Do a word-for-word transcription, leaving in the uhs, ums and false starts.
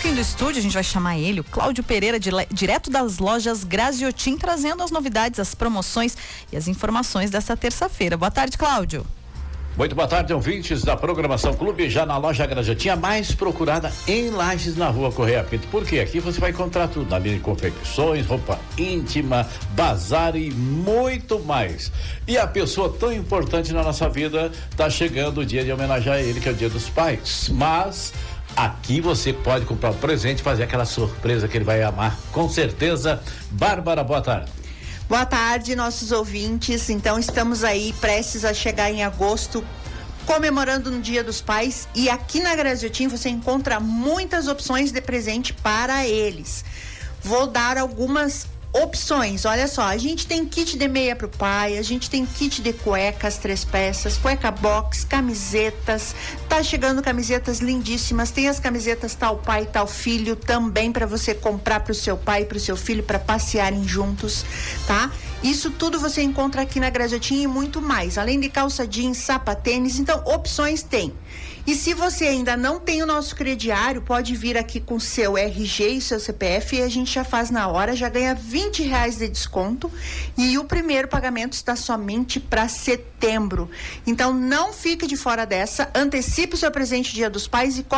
pouquinho do estúdio, a gente vai chamar ele, o Cláudio Pereira, de, direto das lojas Graziotin, trazendo as novidades, as promoções e as informações dessa terça-feira. Boa tarde, Cláudio. Muito boa tarde, ouvintes da programação Clube, já na loja Graziotin, a mais procurada em Lages, na rua Correia Pinto. Porque aqui você vai encontrar tudo, na linha de confecções, roupa íntima, bazar e muito mais. E a pessoa tão importante na nossa vida, tá chegando o dia de homenagear ele, que é o Dia dos Pais. Mas aqui você pode comprar um presente, fazer aquela surpresa que ele vai amar, com certeza. Bárbara, boa tarde. Boa tarde, nossos ouvintes. Então, estamos aí prestes a chegar em agosto, comemorando no Dia dos Pais, e aqui na Graziotin você encontra muitas opções de presente para eles. Vou dar algumas opções. Olha só, a gente tem kit de meia pro pai, a gente tem kit de cuecas, três peças, cueca box, camisetas, tá chegando camisetas lindíssimas, tem as camisetas tal pai, tal filho, também para você comprar pro seu pai e pro seu filho para passearem juntos, tá? Isso tudo você encontra aqui na Graziotin e muito mais, além de calça jeans, sapatênis, então opções tem. E se você ainda não tem o nosso crediário, pode vir aqui com seu R G e seu C P F e a gente já faz na hora, já ganha vinte reais de desconto e o primeiro pagamento está somente para setembro. Então não fique de fora dessa, antecipe o seu presente Dia dos Pais e